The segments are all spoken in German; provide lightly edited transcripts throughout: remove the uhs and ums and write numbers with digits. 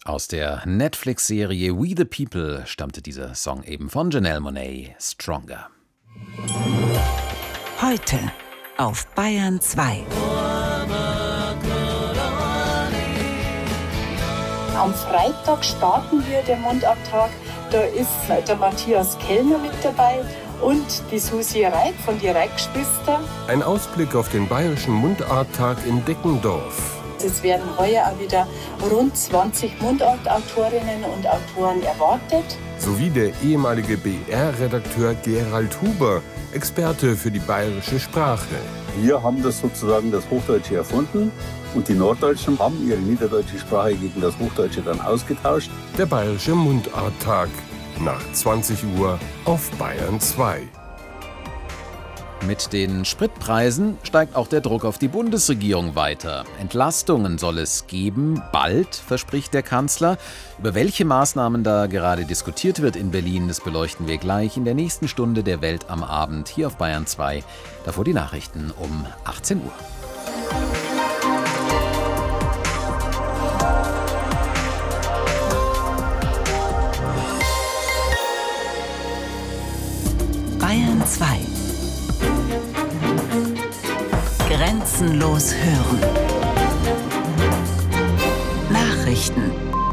Aus der Netflix-Serie We the People stammte dieser Song eben von Janelle Monáe, Stronger. Heute auf Bayern 2. Am Freitag starten wir den Mundarttag. Da ist der Matthias Kellner mit dabei und die Susi Reik von die Reik-Geschwister. Ein Ausblick auf den Bayerischen Mundarttag in Deckendorf. Es werden heuer auch wieder rund 20 Mundartautorinnen und Autoren erwartet. Sowie der ehemalige BR-Redakteur Gerald Huber, Experte für die bayerische Sprache. Wir haben das sozusagen das Hochdeutsche erfunden und die Norddeutschen haben ihre niederdeutsche Sprache gegen das Hochdeutsche dann ausgetauscht. Der Bayerische Mundarttag. Nach 20 Uhr auf Bayern 2. Mit den Spritpreisen steigt auch der Druck auf die Bundesregierung weiter. Entlastungen soll es geben, bald, verspricht der Kanzler. Über welche Maßnahmen da gerade diskutiert wird in Berlin, das beleuchten wir gleich in der nächsten Stunde der Welt am Abend hier auf Bayern 2. Davor die Nachrichten um 18 Uhr. Bayern 2. Grenzenlos hören. Nachrichten.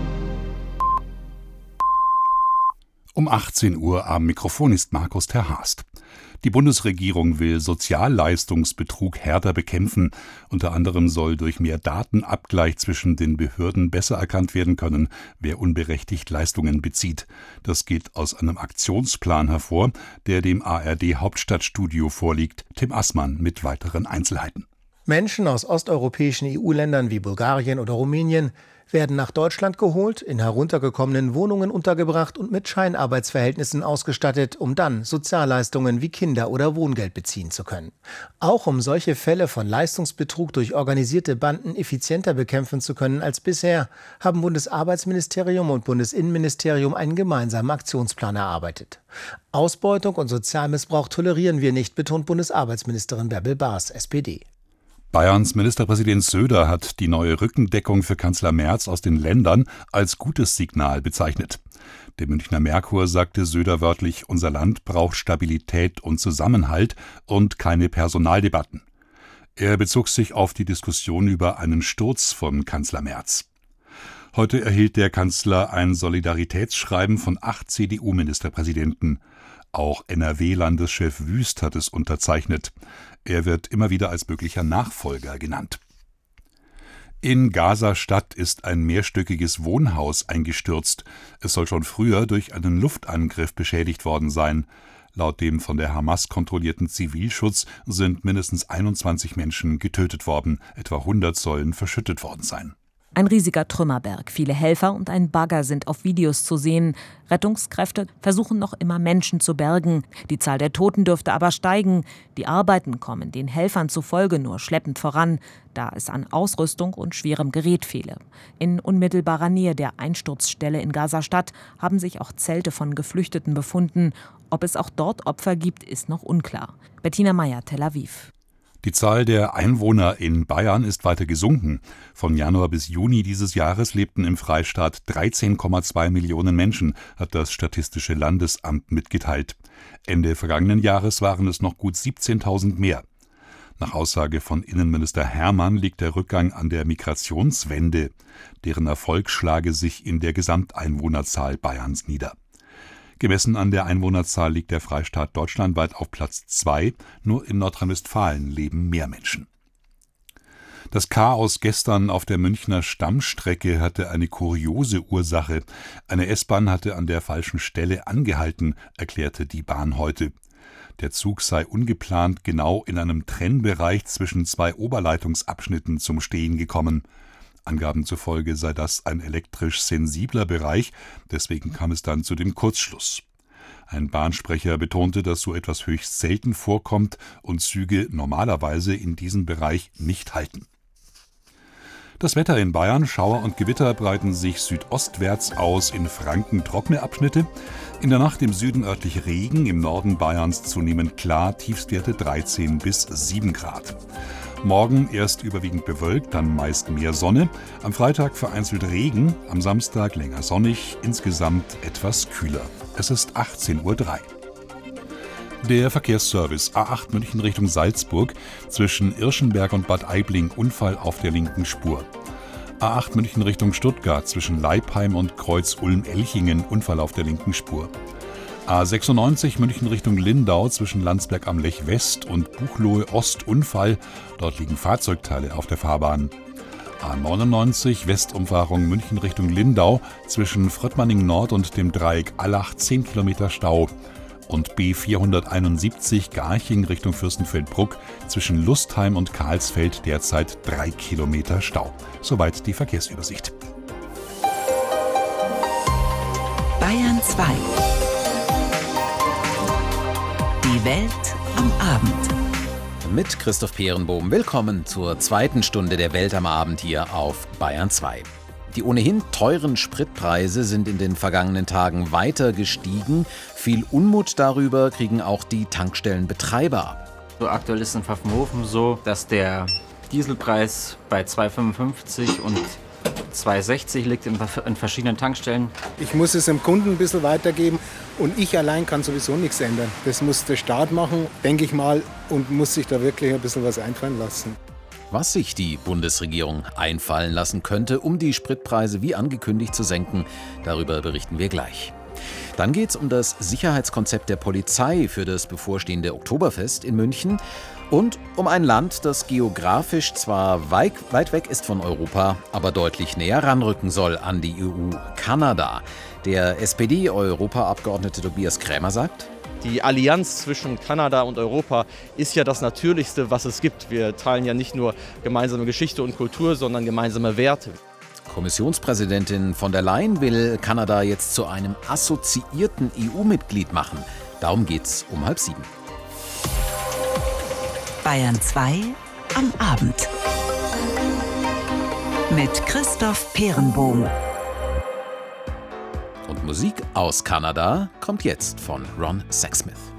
Um 18 Uhr am Mikrofon ist Markus Terhast. Die Bundesregierung will Sozialleistungsbetrug härter bekämpfen. Unter anderem soll durch mehr Datenabgleich zwischen den Behörden besser erkannt werden können, wer unberechtigt Leistungen bezieht. Das geht aus einem Aktionsplan hervor, der dem ARD-Hauptstadtstudio vorliegt. Tim Assmann mit weiteren Einzelheiten. Menschen aus osteuropäischen EU-Ländern wie Bulgarien oder Rumänien werden nach Deutschland geholt, in heruntergekommenen Wohnungen untergebracht und mit Scheinarbeitsverhältnissen ausgestattet, um dann Sozialleistungen wie Kinder- oder Wohngeld beziehen zu können. Auch um solche Fälle von Leistungsbetrug durch organisierte Banden effizienter bekämpfen zu können als bisher, haben Bundesarbeitsministerium und Bundesinnenministerium einen gemeinsamen Aktionsplan erarbeitet. Ausbeutung und Sozialmissbrauch tolerieren wir nicht, betont Bundesarbeitsministerin Bärbel Baas, SPD. Bayerns Ministerpräsident Söder hat die neue Rückendeckung für Kanzler Merz aus den Ländern als gutes Signal bezeichnet. Der Münchner Merkur sagte Söder wörtlich, unser Land braucht Stabilität und Zusammenhalt und keine Personaldebatten. Er bezog sich auf die Diskussion über einen Sturz von Kanzler Merz. Heute erhielt der Kanzler ein Solidaritätsschreiben von 8 CDU-Ministerpräsidenten. Auch NRW-Landeschef Wüst hat es unterzeichnet. Er wird immer wieder als möglicher Nachfolger genannt. In Gaza-Stadt ist ein mehrstöckiges Wohnhaus eingestürzt. Es soll schon früher durch einen Luftangriff beschädigt worden sein. Laut dem von der Hamas kontrollierten Zivilschutz sind mindestens 21 Menschen getötet worden. Etwa 100 sollen verschüttet worden sein. Ein riesiger Trümmerberg, viele Helfer und ein Bagger sind auf Videos zu sehen. Rettungskräfte versuchen noch immer Menschen zu bergen. Die Zahl der Toten dürfte aber steigen. Die Arbeiten kommen den Helfern zufolge nur schleppend voran, da es an Ausrüstung und schwerem Gerät fehle. In unmittelbarer Nähe der Einsturzstelle in Gaza-Stadt haben sich auch Zelte von Geflüchteten befunden. Ob es auch dort Opfer gibt, ist noch unklar. Bettina Meyer, Tel Aviv. Die Zahl der Einwohner in Bayern ist weiter gesunken. Von Januar bis Juni dieses Jahres lebten im Freistaat 13,2 Millionen Menschen, hat das Statistische Landesamt mitgeteilt. Ende vergangenen Jahres waren es noch gut 17.000 mehr. Nach Aussage von Innenminister Hermann liegt der Rückgang an der Migrationswende. Deren Erfolg schlage sich in der Gesamteinwohnerzahl Bayerns nieder. Gemessen an der Einwohnerzahl liegt der Freistaat deutschlandweit auf Platz 2, nur in Nordrhein-Westfalen leben mehr Menschen. Das Chaos gestern auf der Münchner Stammstrecke hatte eine kuriose Ursache. Eine S-Bahn hatte an der falschen Stelle angehalten, erklärte die Bahn heute. Der Zug sei ungeplant genau in einem Trennbereich zwischen 2 Oberleitungsabschnitten zum Stehen gekommen. Angaben zufolge sei das ein elektrisch sensibler Bereich, deswegen kam es dann zu dem Kurzschluss. Ein Bahnsprecher betonte, dass so etwas höchst selten vorkommt und Züge normalerweise in diesem Bereich nicht halten. Das Wetter in Bayern: Schauer und Gewitter breiten sich südostwärts aus, in Franken trockene Abschnitte. In der Nacht im Süden örtlich Regen, im Norden Bayerns zunehmend klar, Tiefstwerte 13 bis 7 Grad. Morgen erst überwiegend bewölkt, dann meist mehr Sonne. Am Freitag vereinzelt Regen, am Samstag länger sonnig, insgesamt etwas kühler. Es ist 18:03 Uhr. Der Verkehrsservice A8 München Richtung Salzburg, zwischen Irschenberg und Bad Aibling Unfall auf der linken Spur. A8 München Richtung Stuttgart, zwischen Leipheim und Kreuz Ulm-Elchingen Unfall auf der linken Spur. A96 München Richtung Lindau, zwischen Landsberg am Lech West und Buchloe Ost Unfall, dort liegen Fahrzeugteile auf der Fahrbahn. A99 Westumfahrung München Richtung Lindau, zwischen Fröttmanning Nord und dem Dreieck Allach 10 Kilometer Stau. Und B471 Garching Richtung Fürstenfeldbruck, zwischen Lustheim und Karlsfeld derzeit 3 Kilometer Stau. Soweit die Verkehrsübersicht. Bayern 2. Die Welt am Abend. Mit Christoph Peerenbohm. Willkommen zur zweiten Stunde der Welt am Abend hier auf Bayern 2. Die ohnehin teuren Spritpreise sind in den vergangenen Tagen weiter gestiegen. Viel Unmut darüber kriegen auch die Tankstellenbetreiber ab. So aktuell ist in Pfaffenhofen so, dass der Dieselpreis bei 2,55 und 2,60 liegt in verschiedenen Tankstellen. Ich muss es dem Kunden ein bisschen weitergeben und ich allein kann sowieso nichts ändern. Das muss der Staat machen, denke ich mal, und muss sich da wirklich ein bisschen was einfallen lassen. Was sich die Bundesregierung einfallen lassen könnte, um die Spritpreise wie angekündigt zu senken, darüber berichten wir gleich. Dann geht es um das Sicherheitskonzept der Polizei für das bevorstehende Oktoberfest in München und um ein Land, das geografisch zwar weit weg ist von Europa, aber deutlich näher ranrücken soll an die EU, Kanada. Der SPD-Europaabgeordnete Tobias Krämer sagt: Die Allianz zwischen Kanada und Europa ist ja das Natürlichste, was es gibt. Wir teilen ja nicht nur gemeinsame Geschichte und Kultur, sondern gemeinsame Werte. Kommissionspräsidentin von der Leyen will Kanada jetzt zu einem assoziierten EU-Mitglied machen. Darum geht's um 6:30. Bayern 2 am Abend. Mit Christoph Peerenbohm. Und Musik aus Kanada kommt jetzt von Ron Sexsmith.